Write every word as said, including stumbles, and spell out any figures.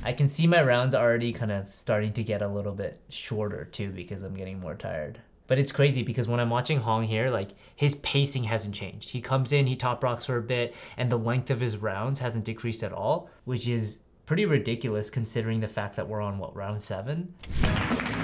I can see my rounds already kind of starting to get a little bit shorter too because I'm getting more tired. But it's crazy because when I'm watching Hong here, like his pacing hasn't changed. He comes in, he top rocks for a bit, and the length of his rounds hasn't decreased at all, which is pretty ridiculous considering the fact that we're on what, round seven?